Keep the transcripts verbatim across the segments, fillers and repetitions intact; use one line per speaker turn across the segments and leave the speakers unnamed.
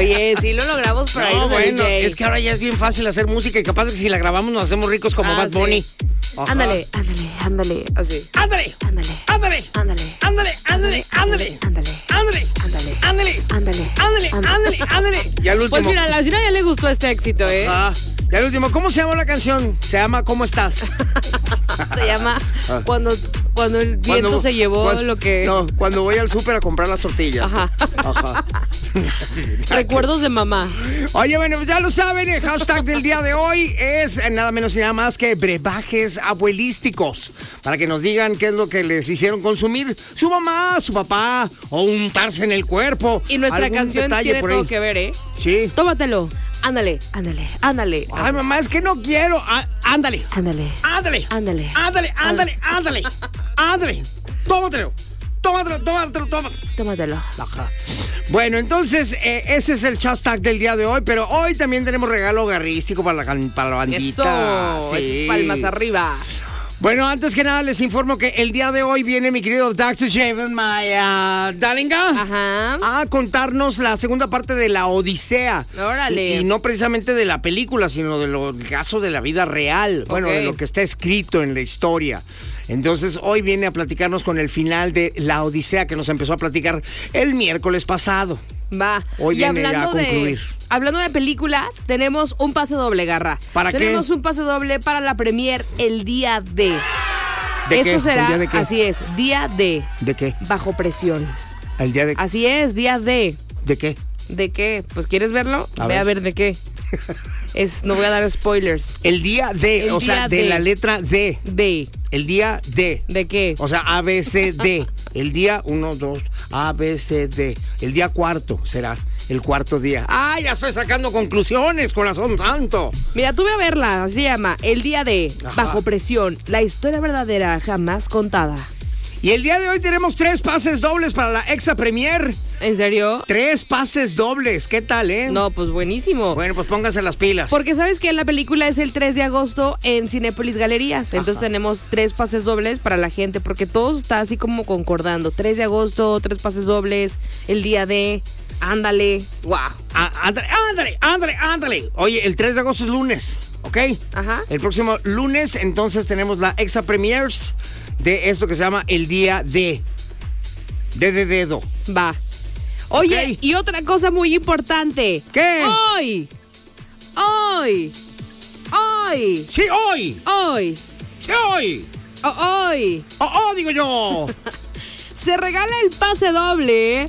Oye, sí lo logramos para
No,
ir de
bueno,
D J.
es que ahora ya es bien fácil hacer música y capaz de que si la grabamos nos hacemos ricos como
Ah,
Bad
sí.
Bunny. Ajá.
Ándale, ándale, ándale. Así.
Ándale,
Ándale.
ándale,
Ándale.
ándale, ándale, ándale,
Ándale.
ándale,
Ándale.
ándale,
Ándale.
ándale, ándale, ándale. Y al último.
Pues mira, a la vecina ya le gustó este éxito, ¿eh?
Ah, y al último, ¿cómo se llama la canción? Se llama ¿Cómo estás?
Se llama cuando, cuando el viento
Cuando-
se llevó
cuando-
lo que...
No, cuando voy al súper a comprar las tortillas.
Ajá.
Ajá.
Recuerdos de mamá.
Oye, bueno, pues ya lo saben, el hashtag del día de hoy es eh, nada menos y nada más que brebajes abuelísticos. Para que nos digan qué es lo que les hicieron consumir su mamá, su papá, o untarse en el cuerpo.
Y nuestra
algún
canción
detalle
tiene
por
todo
ahí.
que ver, ¿eh?
Sí.
Tómatelo. Ándale, ándale, ándale.
Ay, mamá, es que no quiero. Ah, ándale.
Ándale.
Ándale.
Ándale.
Ándale, ándale, ándale. Ándale. Tómatelo. Tómatelo, tómatelo, tómatelo.
Tómatelo.
Ajá. Bueno, entonces, eh, ese es el hashtag del día de hoy, pero hoy también tenemos regalo garrístico para la, can- para la bandita.
Eso,
Sí.
esas palmas arriba.
Bueno, antes que nada les informo que el día de hoy viene mi querido doctor Javen Maya Dalinga
Ajá.
a contarnos la segunda parte de la Odisea.
Órale.
Y, y no precisamente de la película, sino de lo- del caso de la vida real. Bueno,
Ok.
de lo que está escrito en la historia. Entonces, hoy viene a platicarnos con el final de la Odisea que nos empezó a platicar el miércoles pasado.
Va.
Hoy
y
viene ya
hablando
a concluir.
de hablando de películas, tenemos un pase doble, Garra.
¿Para qué?
Tenemos un pase doble para la premier el día de.
¿De
Esto
qué?
será,
¿El día de qué?
así es, día de
¿De qué?
Bajo Presión.
¿El día de,
Así es, día de.
¿de qué?
¿De qué? Pues ¿quieres verlo?
A
Ve
ver.
a ver de qué. Es, no voy a dar spoilers.
El día de,
El
o sea,
día
de
de.
la letra D.
De.
El día de.
¿De qué?
O sea, A, B, C, D. El día uno, dos, A, B, C, D. El día cuarto será el cuarto día. ¡Ah, ya estoy sacando conclusiones, corazón santo!
Mira, tú ve a verla, así se llama. El día de
Ajá.
Bajo Presión, la historia verdadera jamás contada.
Y el día de hoy tenemos tres pases dobles para la Exa Premier.
¿En serio?
Tres pases dobles. ¿Qué tal, eh?
No, pues buenísimo.
Bueno, pues pónganse las pilas.
Porque sabes que la película es el tres de agosto en Cinépolis Galerías. Entonces
Ajá.
tenemos tres pases dobles para la gente, porque todo está así como concordando. tres de agosto, tres pases dobles, el día de... Ándale. Wow.
Ah, ándale, ándale, ándale, ándale. Oye, el tres de agosto es lunes, ¿ok?
Ajá.
El próximo lunes, entonces tenemos la Exa Premiers de esto que se llama el día de. De de dedo.
Va. Oye,
Ok.
y otra cosa muy importante.
¿Qué?
Hoy. Hoy. Hoy.
Sí, hoy.
Hoy.
Sí, hoy.
Oh, hoy.
Oh, oh, digo yo.
Se regala el pase doble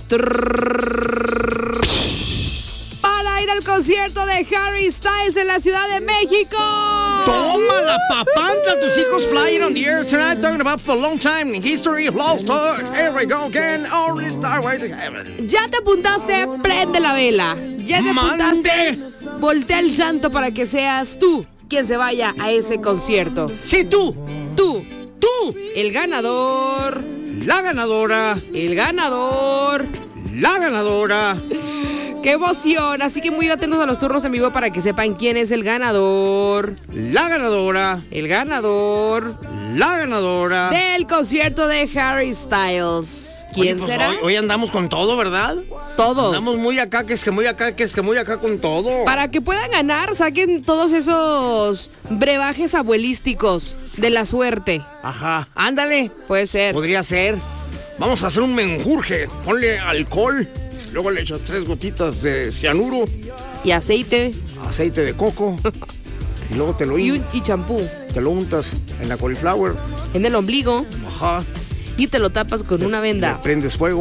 trrr, para ir al concierto de Harry Styles en la Ciudad de México.
Toma la papanta, tus hijos flying on the air tonight, talking about for a long time in history of love story. Here we go again, on the starway to heaven.
Ya te apuntaste, prende la vela. Ya te
Mande.
apuntaste, voltea el santo para que seas tú quien se vaya a ese concierto.
Sí, tú,
Tú,
tú,
el ganador,
la ganadora,
el ganador.
la ganadora.
¡Qué emoción! Así que muy atentos a los turnos en vivo para que sepan quién es el ganador.
La ganadora,
El ganador
la ganadora.
del concierto de Harry Styles.
Oye,
¿Quién
pues,
será?
Hoy, hoy andamos con todo, ¿verdad?
Todo.
Andamos muy acá, que es que muy acá, que es que muy acá con todo.
Para que puedan ganar, saquen todos esos brebajes abuelísticos de la suerte.
Ajá, ándale.
Puede ser.
Podría ser. Vamos a hacer un menjurje. Ponle alcohol. Luego le echas tres gotitas de cianuro,
Y aceite.
aceite de coco. Y luego te lo,
Y
in-
un y champú.
te lo untas en la cauliflower.
En el ombligo.
Ajá.
Y te lo tapas con una
Le
venda.
prendes fuego.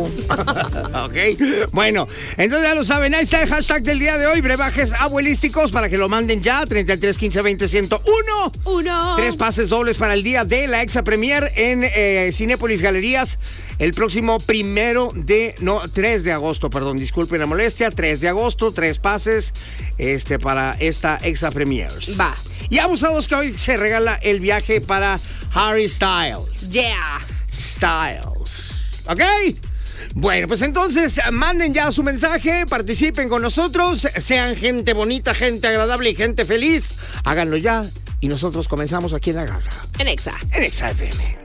Ok. Bueno, entonces ya lo saben. Ahí está el hashtag del día de hoy. Brebajes abuelísticos para que lo manden ya. treinta y tres, quince, veinte, ciento uno.
Uno.
Tres pases dobles para el día de la Exa Premier en eh, Cinépolis Galerías. El próximo primero de... No, tres de agosto, perdón. Disculpen la molestia. tres de agosto. Tres pases este, para esta Exa Premiers.
Va.
Y abusados que hoy se regala el viaje para Harry Styles.
Yeah.
Styles. ¿Ok? Bueno, pues entonces manden ya su mensaje, participen con nosotros, sean gente bonita, gente agradable y gente feliz. Háganlo ya y nosotros comenzamos aquí en La Garra,
En Exa.
en Exa F M.